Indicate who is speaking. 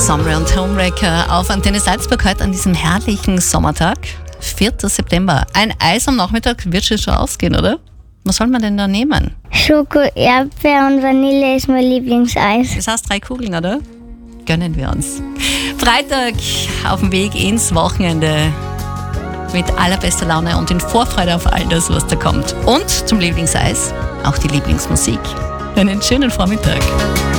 Speaker 1: Sommer und Homewrecker auf Antenne Salzburg heute an diesem herrlichen Sommertag, 4. September. Ein Eis am Nachmittag wird schon ausgehen, oder? Was soll man denn da nehmen?
Speaker 2: Schoko, Erdbeer und Vanille ist mein Lieblingseis.
Speaker 1: Das heißt 3 Kugeln, oder? Gönnen wir uns. Freitag auf dem Weg ins Wochenende mit allerbester Laune und in Vorfreude auf all das, was da kommt. Und zum Lieblingseis auch die Lieblingsmusik. Einen schönen Vormittag.